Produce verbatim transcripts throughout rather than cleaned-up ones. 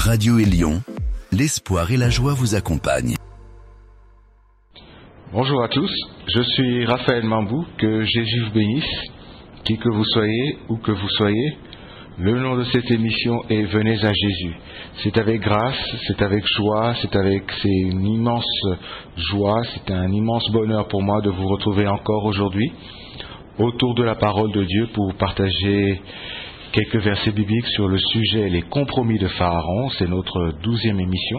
Radio Élion, l'espoir et la joie vous accompagnent. Bonjour à tous, je suis Raphaël Mambou, que Jésus vous bénisse, qui que vous soyez, où que vous soyez. Le nom de cette émission est Venez à Jésus. C'est avec grâce, c'est avec joie, c'est avec c'est une immense joie, c'est un immense bonheur pour moi de vous retrouver encore aujourd'hui autour de la parole de Dieu pour partager quelques versets bibliques sur le sujet les compromis de Pharaon. C'est notre douzième émission.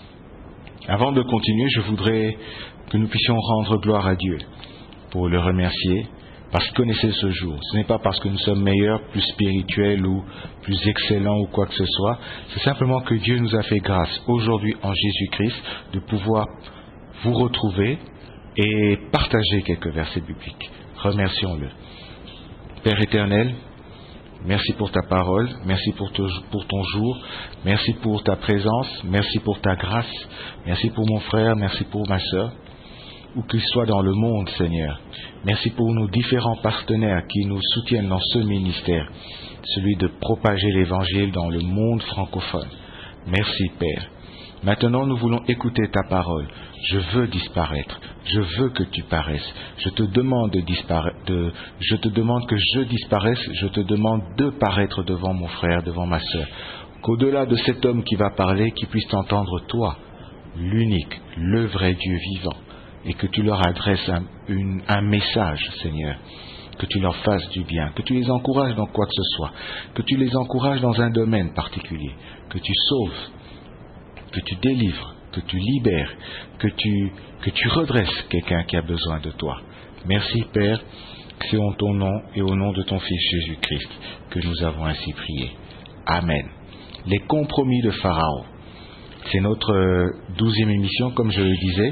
Avant de continuer, je voudrais que nous puissions rendre gloire à Dieu pour le remercier parce qu'il connaissait ce jour. Ce n'est pas parce que nous sommes meilleurs, plus spirituels ou plus excellents ou quoi que ce soit. C'est simplement que Dieu nous a fait grâce aujourd'hui en Jésus-Christ de pouvoir vous retrouver et partager quelques versets bibliques. Remercions-le. Père éternel, merci pour ta parole, merci pour, te, pour ton jour, merci pour ta présence, merci pour ta grâce, merci pour mon frère, merci pour ma sœur, où qu'ils soient dans le monde, Seigneur. Merci pour nos différents partenaires qui nous soutiennent dans ce ministère, celui de propager l'Évangile dans le monde francophone. Merci, Père. Maintenant, nous voulons écouter ta parole. Je veux disparaître. Je veux que tu paraisses. Je te demande de disparaître. De, je te demande que je disparaisse. Je te demande de paraître devant mon frère, devant ma sœur. Qu'au-delà de cet homme qui va parler, qu'il puisse t'entendre toi, l'unique, le vrai Dieu vivant, et que tu leur adresses un, une, un message, Seigneur. Que tu leur fasses du bien, que tu les encourages dans quoi que ce soit, que tu les encourages dans un domaine particulier, que tu sauves, que tu délivres, que tu libères, que tu, que tu redresses quelqu'un qui a besoin de toi. Merci Père, c'est en ton nom et au nom de ton Fils Jésus-Christ que nous avons ainsi prié. Amen. Les compromis de Pharaon. C'est notre douzième émission, comme je le disais.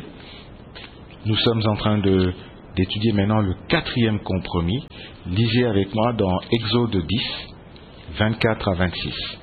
Nous sommes en train de, d'étudier maintenant le quatrième compromis. Lisez avec moi dans Exode dix, vingt-quatre à vingt-six.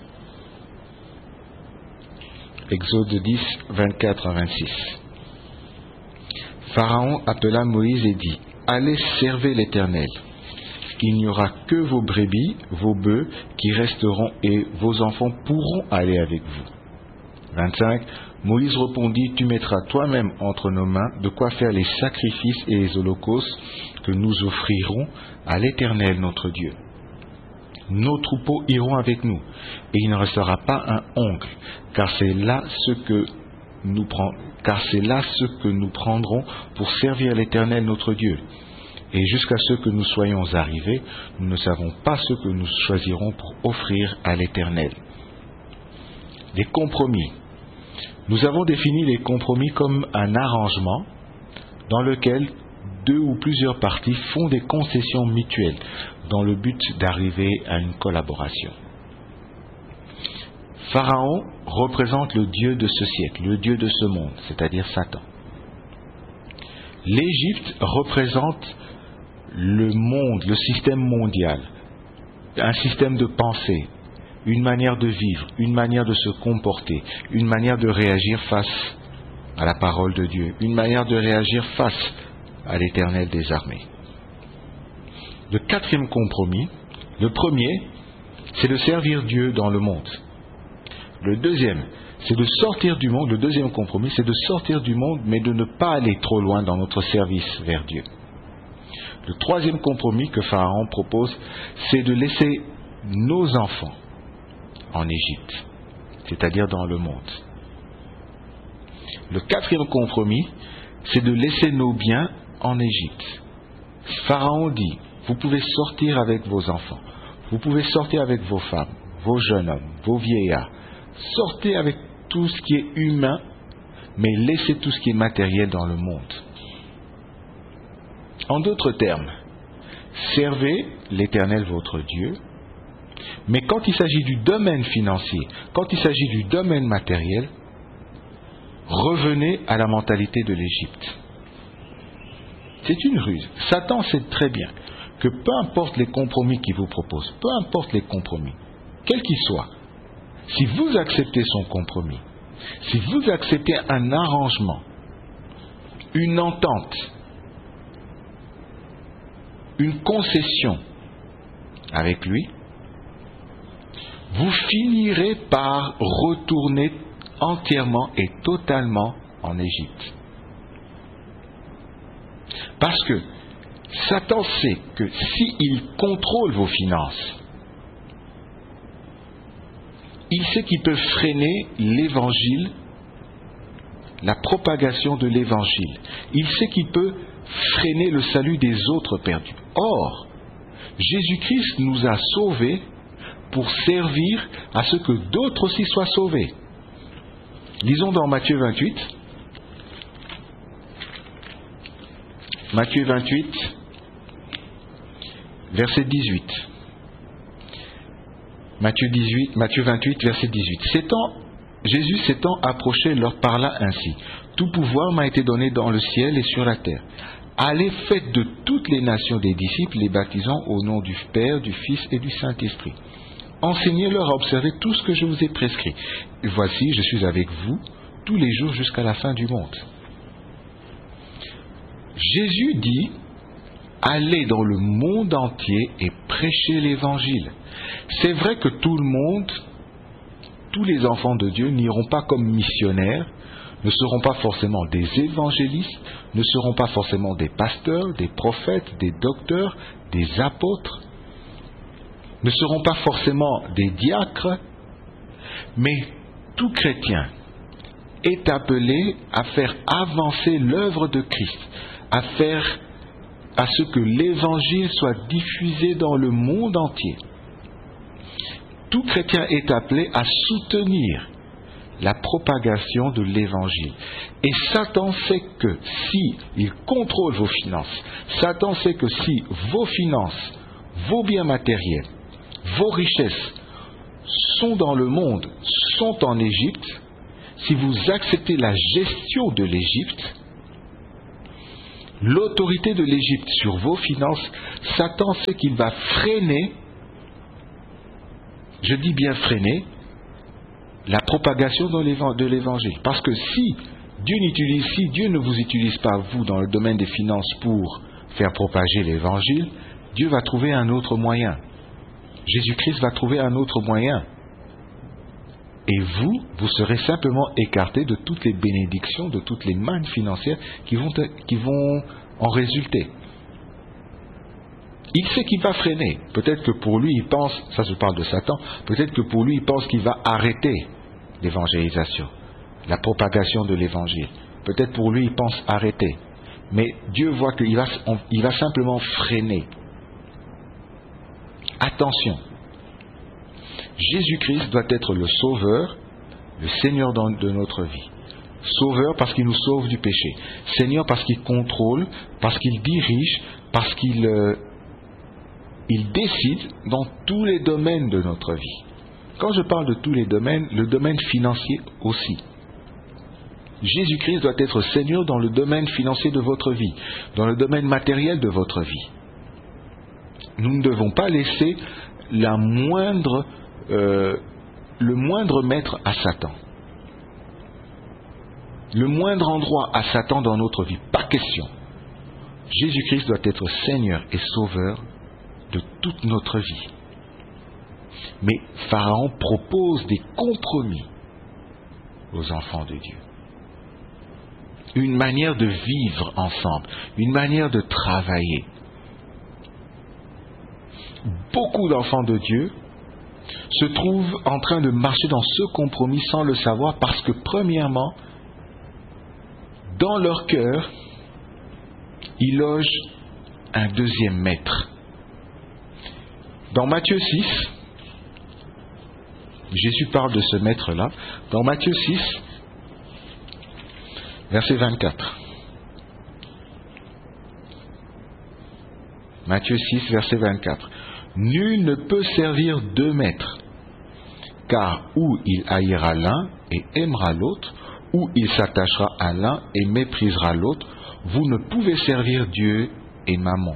Exode dix, vingt-quatre à vingt-six. Pharaon appela Moïse et dit : Allez, servez l'Éternel. Il n'y aura que vos brebis, vos bœufs qui resteront et vos enfants pourront aller avec vous. vingt-cinq. Moïse répondit : Tu mettras toi-même entre nos mains de quoi faire les sacrifices et les holocaustes que nous offrirons à l'Éternel notre Dieu. Nos troupeaux iront avec nous, et il ne restera pas un ongle, car c'est là ce que nous prend, car c'est là ce que nous prendrons pour servir l'Éternel notre Dieu. Et jusqu'à ce que nous soyons arrivés, nous ne savons pas ce que nous choisirons pour offrir à l'Éternel. Les compromis. Nous avons défini les compromis comme un arrangement dans lequel deux ou plusieurs parties font des concessions mutuelles dans le but d'arriver à une collaboration. Pharaon représente le Dieu de ce siècle, le Dieu de ce monde, c'est-à-dire Satan. L'Égypte représente le monde, le système mondial, un système de pensée, une manière de vivre, une manière de se comporter, une manière de réagir face à la parole de Dieu, une manière de réagir face à l'Éternel des armées. Le quatrième compromis, le premier, c'est de servir Dieu dans le monde. Le deuxième, c'est de sortir du monde. Le deuxième compromis, c'est de sortir du monde, mais de ne pas aller trop loin dans notre service vers Dieu. Le troisième compromis que Pharaon propose, c'est de laisser nos enfants en Égypte, c'est-à-dire dans le monde. Le quatrième compromis, c'est de laisser nos biens en Égypte. Pharaon dit, vous pouvez sortir avec vos enfants, vous pouvez sortir avec vos femmes, vos jeunes hommes, vos vieillards, sortez avec tout ce qui est humain, mais laissez tout ce qui est matériel dans le monde. En d'autres termes, servez l'Éternel votre Dieu, mais quand il s'agit du domaine financier, quand il s'agit du domaine matériel, revenez à la mentalité de l'Égypte. C'est une ruse. Satan sait très bien que peu importe les compromis qu'il vous propose, peu importe les compromis, quels qu'ils soient, si vous acceptez son compromis, si vous acceptez un arrangement, une entente, une concession avec lui, vous finirez par retourner entièrement et totalement en Égypte. Parce que Satan sait que s'il contrôle vos finances, il sait qu'il peut freiner l'évangile, la propagation de l'évangile. Il sait qu'il peut freiner le salut des autres perdus. Or, Jésus-Christ nous a sauvés pour servir à ce que d'autres aussi soient sauvés. Lisons dans Matthieu vingt-huit. Matthieu vingt-huit, verset dix-huit. Matthieu, dix-huit, Matthieu vingt-huit, verset dix-huit. S'étant, Jésus s'étant approché leur parla ainsi. Tout pouvoir m'a été donné dans le ciel et sur la terre. Allez, faites de toutes les nations des disciples, les baptisant au nom du Père, du Fils et du Saint-Esprit. Enseignez-leur à observer tout ce que je vous ai prescrit. Et voici, je suis avec vous tous les jours jusqu'à la fin du monde. Jésus dit, allez dans le monde entier et prêchez l'évangile. C'est vrai que tout le monde, tous les enfants de Dieu n'iront pas comme missionnaires, ne seront pas forcément des évangélistes, ne seront pas forcément des pasteurs, des prophètes, des docteurs, des apôtres, ne seront pas forcément des diacres, mais tout chrétien est appelé à faire avancer l'œuvre de Christ, à faire à ce que l'évangile soit diffusé dans le monde entier. Tout chrétien est appelé à soutenir la propagation de l'évangile. Et Satan sait que si il contrôle vos finances, Satan sait que si vos finances, vos biens matériels, vos richesses sont dans le monde, sont en Égypte, si vous acceptez la gestion de l'Égypte, l'autorité de l'Égypte sur vos finances, Satan sait qu'il va freiner, je dis bien freiner, la propagation de l'évangile. Parce que si Dieu n'utilise, si Dieu ne vous utilise pas, vous, dans le domaine des finances pour faire propager l'évangile, Dieu va trouver un autre moyen. Jésus-Christ va trouver un autre moyen. Et vous, vous serez simplement écarté de toutes les bénédictions, de toutes les mannes financières qui vont, qui vont en résulter. Il sait qu'il va freiner. Peut-être que pour lui, il pense, ça je parle de Satan, peut-être que pour lui, il pense qu'il va arrêter l'évangélisation, la propagation de l'évangile. Peut-être pour lui, il pense arrêter. Mais Dieu voit qu'il va, on, il va simplement freiner. Attention. Jésus-Christ doit être le sauveur, le Seigneur de notre vie. Sauveur parce qu'il nous sauve du péché. Seigneur parce qu'il contrôle, parce qu'il dirige, parce qu'il euh, il décide dans tous les domaines de notre vie. Quand je parle de tous les domaines, le domaine financier aussi. Jésus-Christ doit être Seigneur dans le domaine financier de votre vie, dans le domaine matériel de votre vie. Nous ne devons pas laisser la moindre, euh, le moindre maître à Satan. Le moindre endroit à Satan dans notre vie. Pas question. Jésus-Christ doit être Seigneur et Sauveur de toute notre vie. Mais Pharaon propose des compromis aux enfants de Dieu. Une manière de vivre ensemble, une manière de travailler. Beaucoup d'enfants de Dieu se trouvent en train de marcher dans ce compromis sans le savoir parce que premièrement, dans leur cœur, ils logent un deuxième maître. Dans Matthieu six, Jésus parle de ce maître-là. Dans Matthieu six, verset vingt-quatre. Matthieu six, verset vingt-quatre. Nul ne peut servir deux maîtres, car ou il haïra l'un et aimera l'autre, ou il s'attachera à l'un et méprisera l'autre. Vous ne pouvez servir Dieu et Mammon.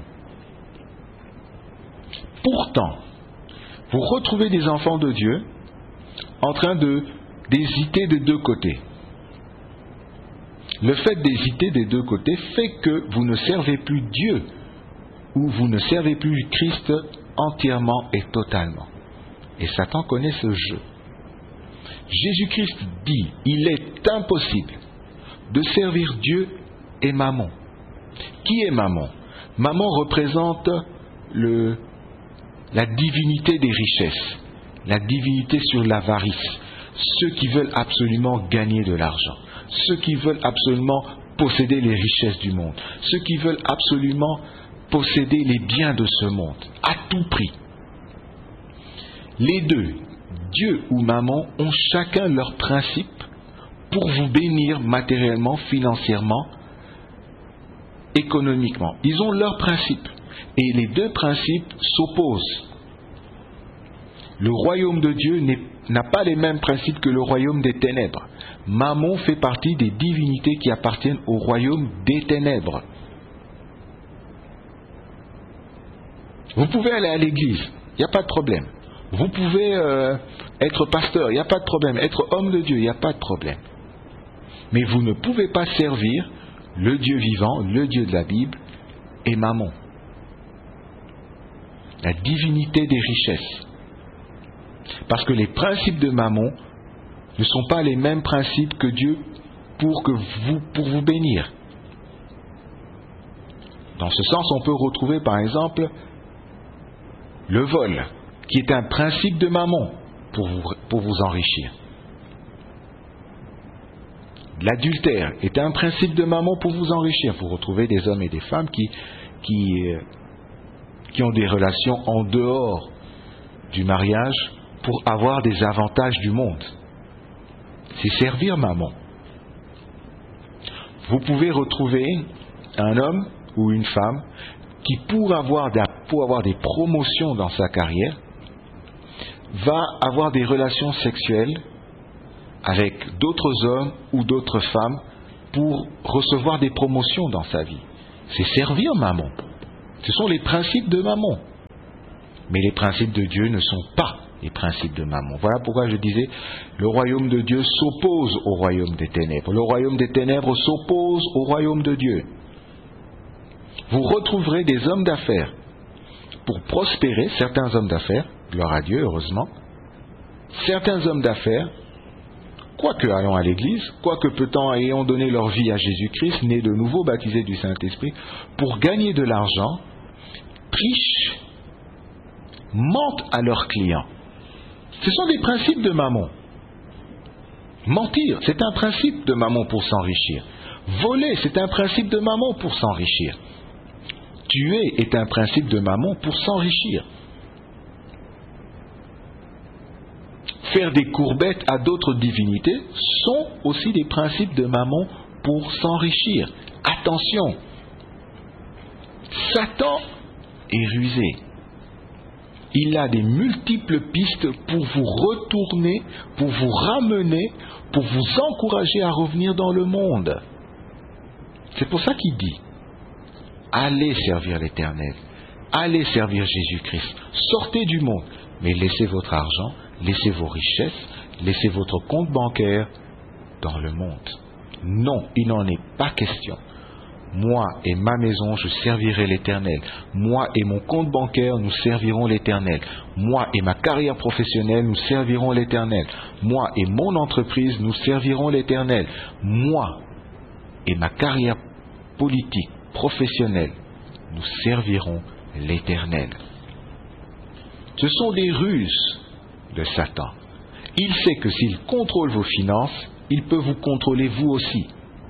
Pourtant, vous retrouvez des enfants de Dieu en train de, d'hésiter des deux côtés. Le fait d'hésiter des deux côtés fait que vous ne servez plus Dieu ou vous ne servez plus Christ entièrement et totalement. Et Satan connaît ce jeu. Jésus-Christ dit, il est impossible de servir Dieu et Mammon. Qui est Mammon? Mammon représente le, la divinité des richesses, la divinité sur l'avarice, ceux qui veulent absolument gagner de l'argent, ceux qui veulent absolument posséder les richesses du monde, ceux qui veulent absolument posséder les biens de ce monde, à tout prix. Les deux, Dieu ou Mammon, ont chacun leur principe pour vous bénir matériellement, financièrement, économiquement. Ils ont leurs principes. Et les deux principes s'opposent. Le royaume de Dieu n'a pas les mêmes principes que le royaume des ténèbres. Mammon fait partie des divinités qui appartiennent au royaume des ténèbres. Vous pouvez aller à l'église, il n'y a pas de problème. Vous pouvez euh, être pasteur, il n'y a pas de problème. Être homme de Dieu, il n'y a pas de problème. Mais vous ne pouvez pas servir le Dieu vivant, le Dieu de la Bible, et Mammon. La divinité des richesses. Parce que les principes de Mammon ne sont pas les mêmes principes que Dieu pour, que vous, pour vous bénir. Dans ce sens, on peut retrouver par exemple le vol, qui est un principe de Mammon pour vous, pour vous enrichir. L'adultère est un principe de Mammon pour vous enrichir. Vous retrouvez des hommes et des femmes qui, qui, euh, qui ont des relations en dehors du mariage pour avoir des avantages du monde. C'est servir Mammon. Vous pouvez retrouver un homme ou une femme qui, pour avoir, pour avoir des promotions dans sa carrière, va avoir des relations sexuelles avec d'autres hommes ou d'autres femmes pour recevoir des promotions dans sa vie. C'est servir Mammon. Ce sont les principes de Mammon. Mais les principes de Dieu ne sont pas les principes de Mammon. Voilà pourquoi je disais, le royaume de Dieu s'oppose au royaume des ténèbres. Le royaume des ténèbres s'oppose au royaume de Dieu. Vous retrouverez des hommes d'affaires pour prospérer, certains hommes d'affaires, gloire à Dieu, heureusement, certains hommes d'affaires, quoique allant à l'église, quoique peut-être ayant donné leur vie à Jésus-Christ, nés de nouveau, baptisés du Saint-Esprit, pour gagner de l'argent, trichent, mentent à leurs clients. Ce sont des principes de Mammon. Mentir, c'est un principe de Mammon pour s'enrichir. Voler, c'est un principe de Mammon pour s'enrichir. Tuer est un principe de Mammon pour s'enrichir. Faire des courbettes à d'autres divinités sont aussi des principes de Mammon pour s'enrichir. Attention, Satan est rusé. Il a des multiples pistes pour vous retourner, pour vous ramener, pour vous encourager à revenir dans le monde. C'est pour ça qu'il dit, allez servir l'Éternel, allez servir Jésus-Christ, sortez du monde, mais laissez votre argent, laissez vos richesses, laissez votre compte bancaire dans le monde. Non, il n'en est pas question. Moi et ma maison, je servirai l'Éternel. Moi et mon compte bancaire, nous servirons l'Éternel. Moi et ma carrière professionnelle, nous servirons l'Éternel. Moi et mon entreprise, nous servirons l'Éternel. Moi et ma carrière politique, professionnelle, nous servirons l'Éternel. Ce sont des ruses de Satan. Il sait que s'il contrôle vos finances, il peut vous contrôler vous aussi.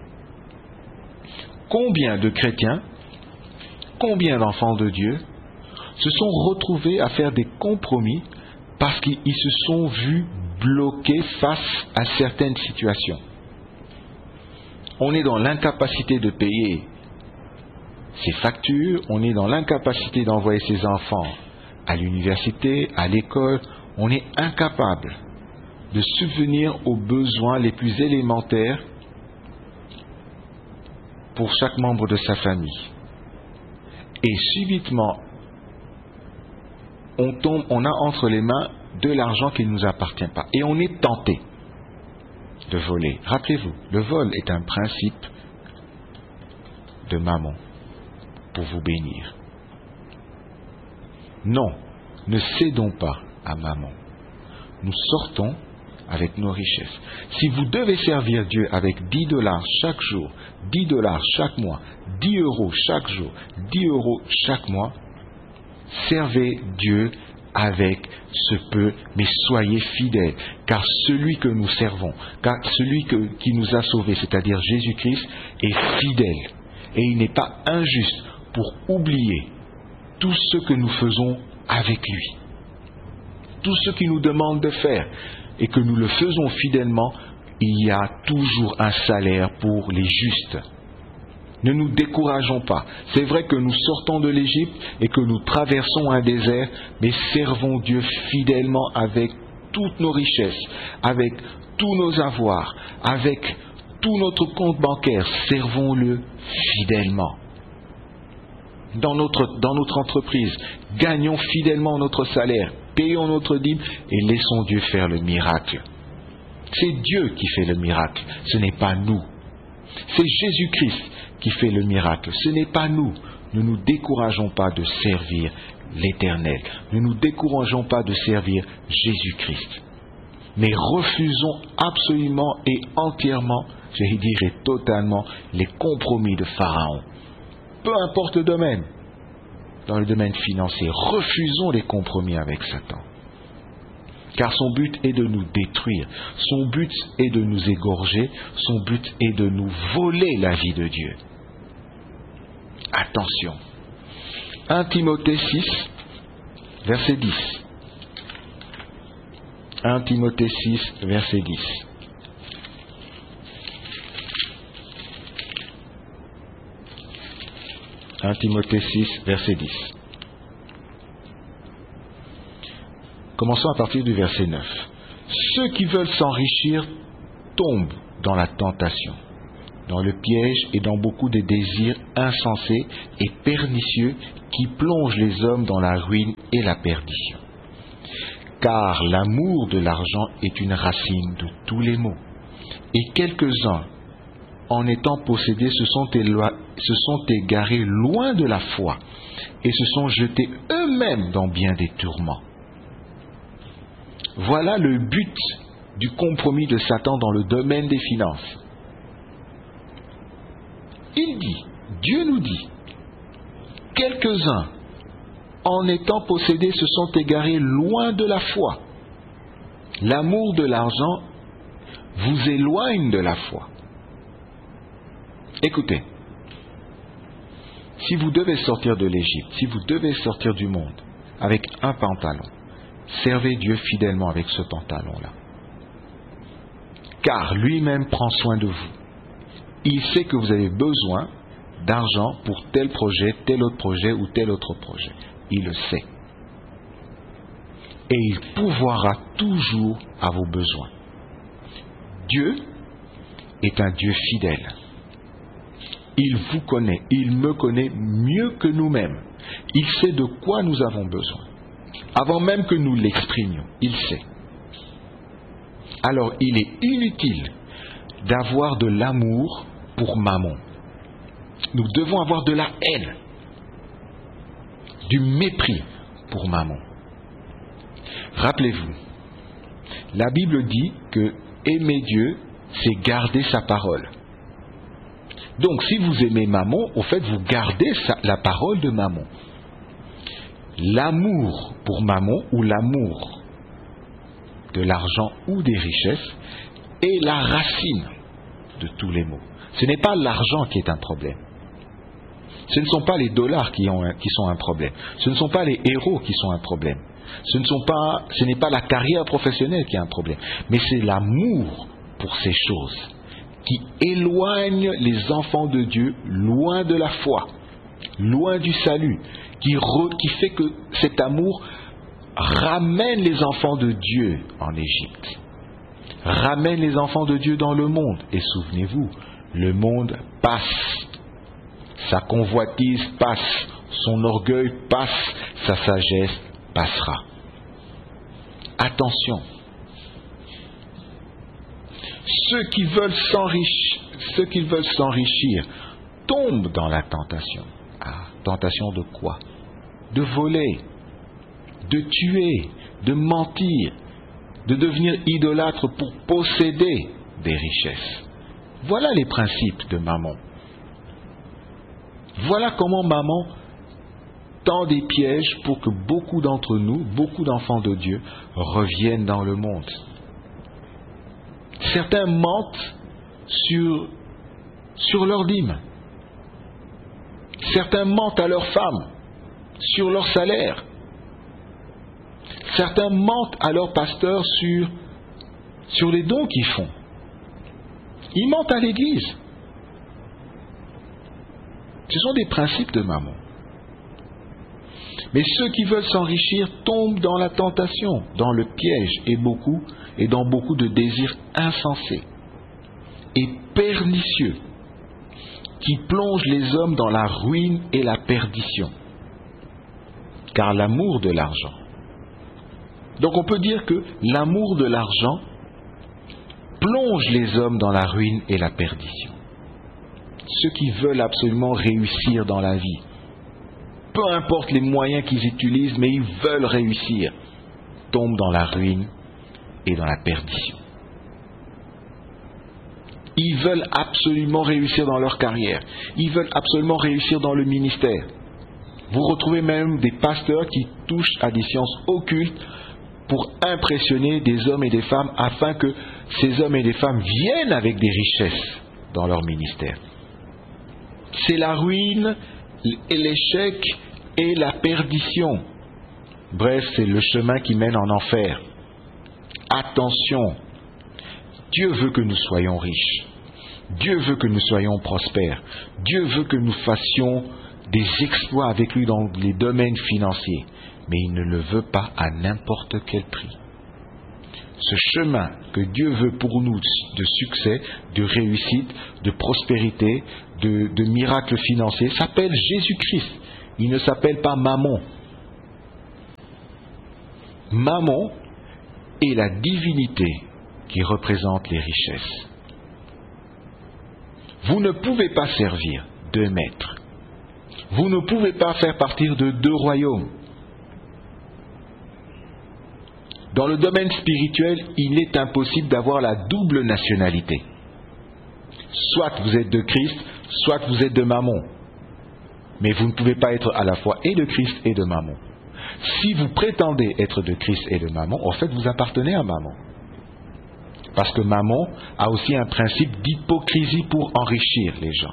Combien de chrétiens, combien d'enfants de Dieu se sont retrouvés à faire des compromis parce qu'ils se sont vus bloqués face à certaines situations. On est dans l'incapacité de payer ses factures, on est dans l'incapacité d'envoyer ses enfants à l'université, à l'école, on est incapable de subvenir aux besoins les plus élémentaires pour chaque membre de sa famille. Et subitement, on tombe, on a entre les mains de l'argent qui ne nous appartient pas. Et on est tenté de voler. Rappelez-vous, le vol est un principe de Mammon pour vous bénir. Non, ne cédons pas à Mammon. nous sortons avec nos richesses. Si vous devez servir Dieu avec dix dollars chaque jour, dix dollars chaque mois, dix euros chaque jour, dix euros chaque mois, servez Dieu avec ce peu, mais soyez fidèles, car celui que nous servons, car celui que, qui nous a sauvés, c'est-à-dire Jésus-Christ, est fidèle. Et il n'est pas injuste pour oublier tout ce que nous faisons avec lui. Tout ce qu'il nous demande de faire, et que nous le faisons fidèlement, il y a toujours un salaire pour les justes. Ne nous décourageons pas. C'est vrai que nous sortons de l'Égypte et que nous traversons un désert, mais servons Dieu fidèlement avec toutes nos richesses, avec tous nos avoirs, avec tout notre compte bancaire. Servons-le fidèlement. Dans notre, dans notre entreprise, gagnons fidèlement notre salaire, payons notre dîme et laissons Dieu faire le miracle. C'est Dieu qui fait le miracle, ce n'est pas nous. C'est Jésus-Christ qui fait le miracle, ce n'est pas nous. Ne nous décourageons pas de servir l'Éternel. Ne nous décourageons pas de servir Jésus-Christ. Mais refusons absolument et entièrement, je dirais totalement, les compromis de Pharaon. Peu importe le domaine. Dans le domaine financier, refusons les compromis avec Satan. Car son but est de nous détruire. Son but est de nous égorger. Son but est de nous voler la vie de Dieu. Attention. un Timothée six, verset dix. un Timothée six, verset dix. un Timothée six, verset dix. Commençons à partir du verset neuf. Ceux qui veulent s'enrichir tombent dans la tentation, dans le piège et dans beaucoup de désirs insensés et pernicieux qui plongent les hommes dans la ruine et la perdition. Car l'amour de l'argent est une racine de tous les maux. Et quelques-uns, en étant possédés, se sont, éloi- se sont égarés loin de la foi et se sont jetés eux-mêmes dans bien des tourments. Voilà le but du compromis de Satan dans le domaine des finances. Il dit, Dieu nous dit, quelques-uns, en étant possédés, se sont égarés loin de la foi. L'amour de l'argent vous éloigne de la foi. Écoutez, si vous devez sortir de l'Égypte, si vous devez sortir du monde avec un pantalon, servez Dieu fidèlement avec ce pantalon-là. Car lui-même prend soin de vous. Il sait que vous avez besoin d'argent pour tel projet, tel autre projet ou tel autre projet. Il le sait. Et il pourvoira toujours à vos besoins. Dieu est un Dieu fidèle. Il vous connaît, il me connaît mieux que nous-mêmes. Il sait de quoi nous avons besoin. Avant même que nous l'exprimions, il sait. Alors, il est inutile d'avoir de l'amour pour Mammon. Nous devons avoir de la haine, du mépris pour Mammon. Rappelez-vous, la Bible dit que aimer Dieu, c'est garder sa parole. Donc, si vous aimez Mammon, au fait, vous gardez sa, la parole de Mammon. L'amour pour Mammon ou l'amour de l'argent ou des richesses est la racine de tous les maux. Ce n'est pas l'argent qui est un problème. Ce ne sont pas les dollars qui, ont un, qui sont un problème. Ce ne sont pas les héros qui sont un problème. Ce ne sont pas, ce n'est pas la carrière professionnelle qui est un problème. Mais c'est l'amour pour ces choses qui éloigne les enfants de Dieu loin de la foi, loin du salut, qui, re, qui fait que cet amour ramène les enfants de Dieu en Égypte, ramène les enfants de Dieu dans le monde. Et souvenez-vous, le monde passe, sa convoitise passe, son orgueil passe, sa sagesse passera. Attention, ceux qui veulent s'enrichir, ceux qui veulent s'enrichir tombent dans la tentation. Ah, tentation de quoi? De voler, de tuer, de mentir, de devenir idolâtre pour posséder des richesses. Voilà les principes de Mammon. Voilà comment Mammon tend des pièges pour que beaucoup d'entre nous, beaucoup d'enfants de Dieu, reviennent dans le monde. Certains mentent sur, sur leur dîme. Certains mentent à leurs femmes sur leur salaire. Certains mentent à leurs pasteurs sur, sur les dons qu'ils font. Ils mentent à l'Église. Ce sont des principes de Mammon. Mais ceux qui veulent s'enrichir tombent dans la tentation, dans le piège et beaucoup et dans beaucoup de désirs insensés et pernicieux qui plongent les hommes dans la ruine et la perdition. Car l'amour de l'argent. Donc on peut dire que l'amour de l'argent plonge les hommes dans la ruine et la perdition. Ceux qui veulent absolument réussir dans la vie, peu importe les moyens qu'ils utilisent, mais ils veulent réussir, tombent dans la ruine et dans la perdition. Ils veulent absolument réussir dans leur carrière, ils veulent absolument réussir dans le ministère. Vous retrouvez même des pasteurs qui touchent à des sciences occultes pour impressionner des hommes et des femmes afin que ces hommes et des femmes viennent avec des richesses dans leur ministère. C'est la ruine, l'échec et la perdition. Bref, c'est le chemin qui mène en enfer. Attention, Dieu veut que nous soyons riches. Dieu veut que nous soyons prospères. Dieu veut que nous fassions des exploits avec lui dans les domaines financiers. Mais il ne le veut pas à n'importe quel prix. Ce chemin que Dieu veut pour nous de succès, de réussite, de prospérité, de, de miracles financiers, s'appelle Jésus-Christ. Il ne s'appelle pas Mammon. Mammon est la divinité qui représente les richesses. Vous ne pouvez pas servir deux maîtres. Vous ne pouvez pas faire partir de deux royaumes. Dans le domaine spirituel, il est impossible d'avoir la double nationalité. Soit vous êtes de Christ, soit vous êtes de Mammon. Mais vous ne pouvez pas être à la fois et de Christ et de Mammon. Si vous prétendez être de Christ et de Mammon, en fait vous appartenez à Mammon. Parce que Mammon a aussi un principe d'hypocrisie pour enrichir les gens.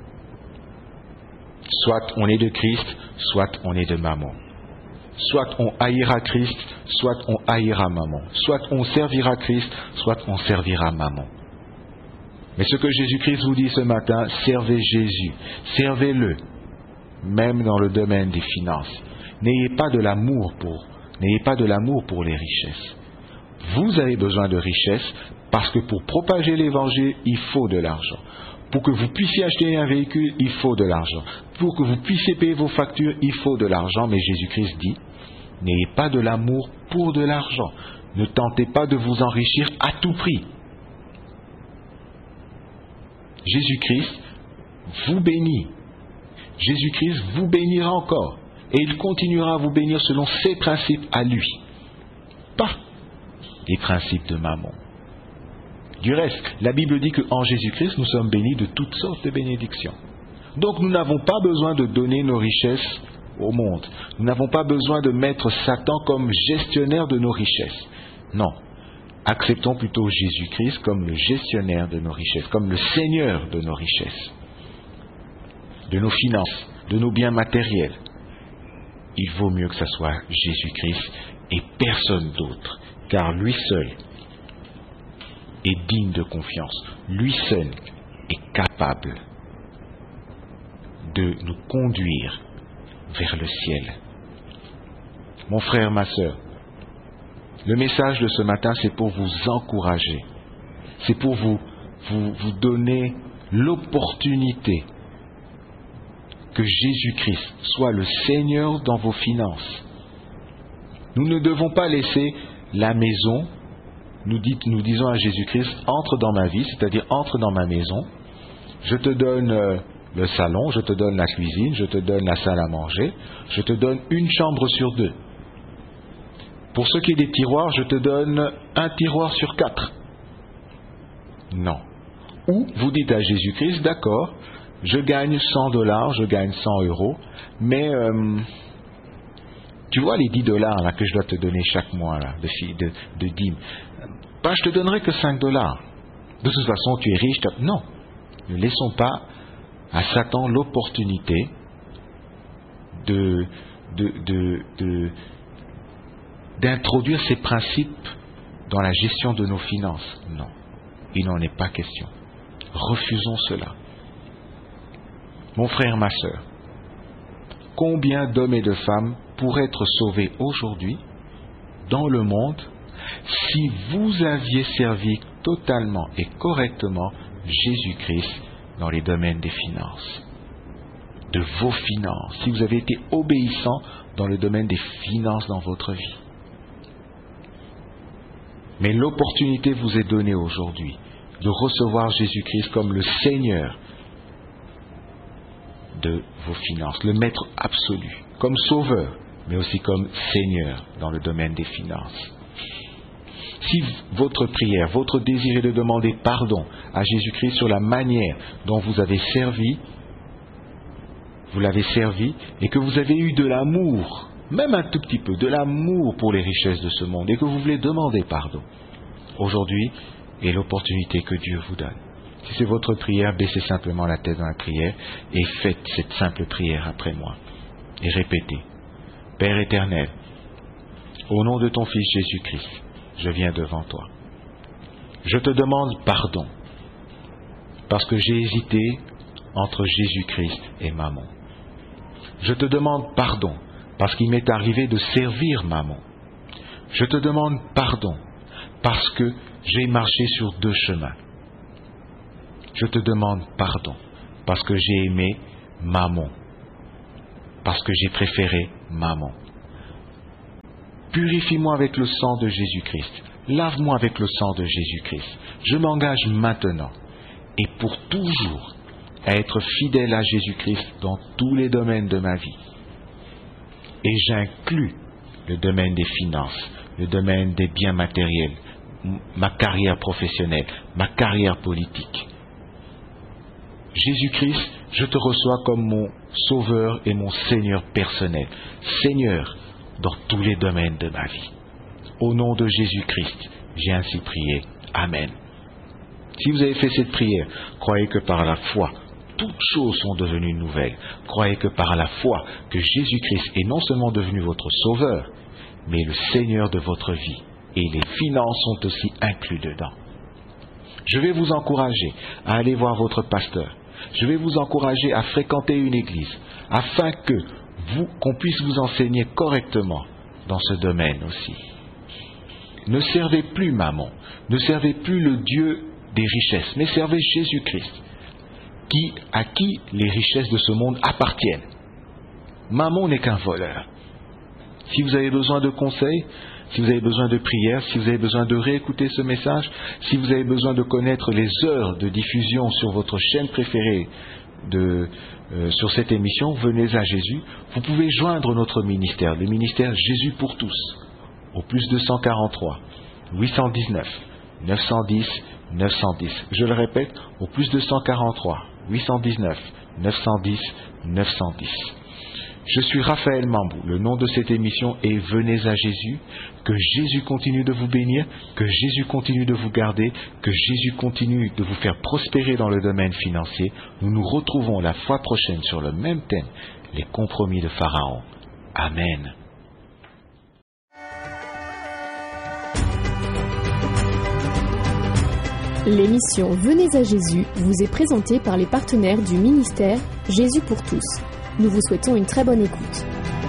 Soit on est de Christ, soit on est de Mammon. Soit on haïra Christ, soit on haïra Mammon. Soit on servira Christ, soit on servira Mammon. Mais ce que Jésus-Christ vous dit ce matin, servez Jésus, servez-le, même dans le domaine des finances. N'ayez pas de l'amour pour, n'ayez pas de l'amour pour les richesses. Vous avez besoin de richesses parce que pour propager l'évangile, il faut de l'argent. Pour que vous puissiez acheter un véhicule, il faut de l'argent. Pour que vous puissiez payer vos factures, il faut de l'argent. Mais Jésus-Christ dit, n'ayez pas de l'amour pour de l'argent. Ne tentez pas de vous enrichir à tout prix. Jésus-Christ vous bénit. Jésus-Christ vous bénira encore. Et il continuera à vous bénir selon ses principes à lui. Pas les principes de Mammon. Du reste, la Bible dit qu'en Jésus-Christ, nous sommes bénis de toutes sortes de bénédictions. Donc nous n'avons pas besoin de donner nos richesses au monde. Nous n'avons pas besoin de mettre Satan comme gestionnaire de nos richesses. Non. Acceptons plutôt Jésus-Christ comme le gestionnaire de nos richesses, comme le Seigneur de nos richesses, de nos finances, de nos biens matériels. Il vaut mieux que ce soit Jésus-Christ et personne d'autre, car lui seul est digne de confiance. Lui seul est capable de nous conduire vers le ciel. Mon frère, ma sœur, le message de ce matin, c'est pour vous encourager. C'est pour vous, vous, vous donner l'opportunité que Jésus-Christ soit le Seigneur dans vos finances. Nous ne devons pas laisser la maison. Nous, dit, nous disons à Jésus-Christ, entre dans ma vie, c'est-à-dire entre dans ma maison. Je te donne euh, le salon, je te donne la cuisine, je te donne la salle à manger, je te donne une chambre sur deux. Pour ce qui est des tiroirs, je te donne un tiroir sur quatre. Non. Ou vous dites à Jésus-Christ, d'accord, je gagne cent dollars, je gagne cent euros, mais euh, tu vois les dix dollars là, que je dois te donner chaque mois là, de, de, de dîmes, ben, je te donnerai que cinq dollars. De toute façon, tu es riche. Non, ne laissons pas à Satan l'opportunité de, de, de, de, d'introduire ces principes dans la gestion de nos finances. Non, il n'en est pas question. Refusons cela. Mon frère, ma sœur, combien d'hommes et de femmes pourraient être sauvés aujourd'hui dans le monde si vous aviez servi totalement et correctement Jésus-Christ dans les domaines des finances, de vos finances, si vous avez été obéissant dans le domaine des finances dans votre vie. Mais l'opportunité vous est donnée aujourd'hui de recevoir Jésus-Christ comme le Seigneur de vos finances, le Maître absolu, comme Sauveur, mais aussi comme Seigneur dans le domaine des finances. Si votre prière, votre désir est de demander pardon à Jésus-Christ sur la manière dont vous avez servi, vous l'avez servi, et que vous avez eu de l'amour, même un tout petit peu, de l'amour pour les richesses de ce monde, et que vous voulez demander pardon, aujourd'hui est l'opportunité que Dieu vous donne. Si c'est votre prière, baissez simplement la tête dans la prière et faites cette simple prière après moi. Et répétez, Père éternel, au nom de ton Fils Jésus-Christ, je viens devant toi. Je te demande pardon parce que j'ai hésité entre Jésus-Christ et Mammon. Je te demande pardon parce qu'il m'est arrivé de servir Mammon. Je te demande pardon parce que j'ai marché sur deux chemins. Je te demande pardon parce que j'ai aimé Mammon, parce que j'ai préféré Mammon. Purifie-moi avec le sang de Jésus-Christ. Lave-moi avec le sang de Jésus-Christ. Je m'engage maintenant et pour toujours à être fidèle à Jésus-Christ dans tous les domaines de ma vie. Et j'inclus le domaine des finances, le domaine des biens matériels, ma carrière professionnelle, ma carrière politique. Jésus-Christ, je te reçois comme mon Sauveur et mon Seigneur personnel. Seigneur, dans tous les domaines de ma vie. Au nom de Jésus-Christ, j'ai ainsi prié. Amen. Si vous avez fait cette prière, croyez que par la foi, toutes choses sont devenues nouvelles. Croyez que par la foi, que Jésus-Christ est non seulement devenu votre Sauveur, mais le Seigneur de votre vie. Et les finances sont aussi inclus dedans. Je vais vous encourager à aller voir votre pasteur. Je vais vous encourager à fréquenter une église, afin que vous, qu'on puisse vous enseigner correctement dans ce domaine aussi. Ne servez plus Mammon, ne servez plus le Dieu des richesses, mais servez Jésus-Christ, qui, à qui les richesses de ce monde appartiennent. Mammon n'est qu'un voleur. Si vous avez besoin de conseils, si vous avez besoin de prières, si vous avez besoin de réécouter ce message, si vous avez besoin de connaître les heures de diffusion sur votre chaîne préférée de, euh, sur cette émission, venez à Jésus. Vous pouvez joindre notre ministère, le ministère Jésus pour tous, au plus deux cent quarante-trois, huit cent dix-neuf, neuf cent dix, neuf cent dix. Je le répète, au plus deux cent quarante-trois, huit cent dix-neuf, neuf cent dix, neuf cent dix. Je suis Raphaël Mambou. Le nom de cette émission est Venez à Jésus. Que Jésus continue de vous bénir, que Jésus continue de vous garder, que Jésus continue de vous faire prospérer dans le domaine financier. Nous nous retrouvons la fois prochaine sur le même thème, les compromis de Pharaon. Amen. L'émission Venez à Jésus vous est présentée par les partenaires du ministère Jésus pour tous. Nous vous souhaitons une très bonne écoute.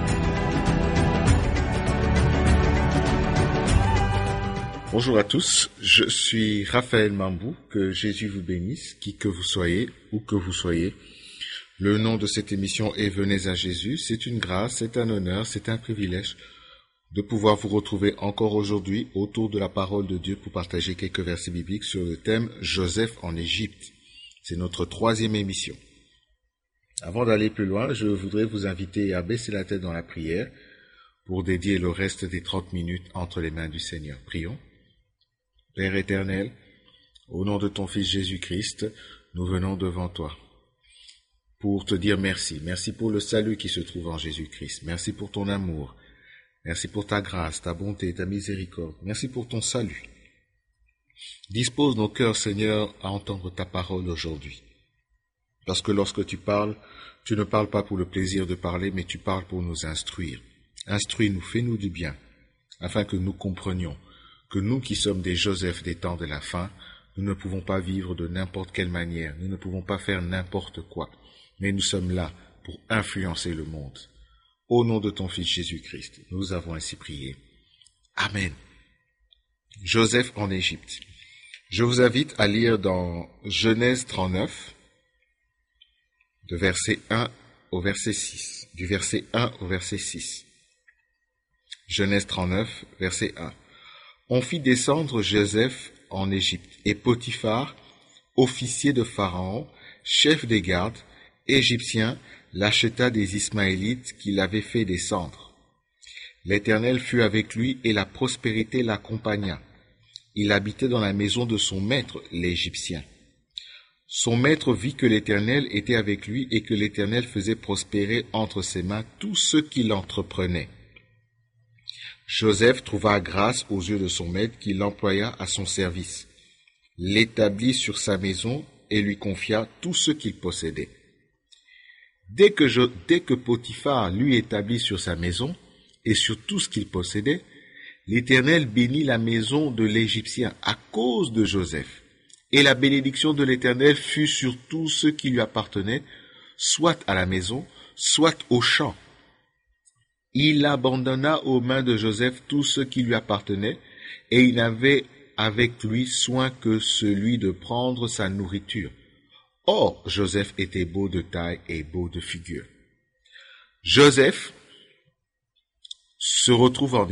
Bonjour à tous, je suis Raphaël Mambou, que Jésus vous bénisse, qui que vous soyez, où que vous soyez. Le nom de cette émission est Venez à Jésus. C'est une grâce, c'est un honneur, c'est un privilège de pouvoir vous retrouver encore aujourd'hui autour de la parole de Dieu pour partager quelques versets bibliques sur le thème Joseph en Égypte. C'est notre troisième émission. Avant d'aller plus loin, je voudrais vous inviter à baisser la tête dans la prière pour dédier le reste des trente minutes entre les mains du Seigneur. Prions. Père éternel, au nom de ton Fils Jésus-Christ, nous venons devant toi pour te dire merci. Merci pour le salut qui se trouve en Jésus-Christ. Merci pour ton amour. Merci pour ta grâce, ta bonté, ta miséricorde. Merci pour ton salut. Dispose nos cœurs, Seigneur, à entendre ta parole aujourd'hui. Parce que lorsque tu parles, tu ne parles pas pour le plaisir de parler, mais tu parles pour nous instruire. Instruis-nous, fais-nous du bien, afin que nous comprenions que nous qui sommes des Joseph des temps de la fin, nous ne pouvons pas vivre de n'importe quelle manière, nous ne pouvons pas faire n'importe quoi, mais nous sommes là pour influencer le monde. Au nom de ton Fils Jésus-Christ, nous avons ainsi prié. Amen. Joseph en Égypte. Je vous invite à lire dans Genèse trente-neuf, de verset un au verset six, du verset un au verset six. Genèse trente-neuf, verset un. On fit descendre Joseph en Égypte, et Potiphar, officier de Pharaon, chef des gardes, égyptien, l'acheta des Ismaélites qui l'avaient fait descendre. L'Éternel fut avec lui et la prospérité l'accompagna. Il habitait dans la maison de son maître, l'Égyptien. Son maître vit que l'Éternel était avec lui et que l'Éternel faisait prospérer entre ses mains tous ceux qui l'entreprenaient. Joseph trouva grâce aux yeux de son maître qui l'employa à son service, l'établit sur sa maison et lui confia tout ce qu'il possédait. Dès que, je, dès que Potiphar lui établit sur sa maison et sur tout ce qu'il possédait, l'Éternel bénit la maison de l'Égyptien à cause de Joseph. Et la bénédiction de l'Éternel fut sur tout ce qui lui appartenait, soit à la maison, soit au champ. Il abandonna aux mains de Joseph tout ce qui lui appartenait, et il n'avait avec lui soin que celui de prendre sa nourriture. Or, Joseph était beau de taille et beau de figure. Joseph se retrouve en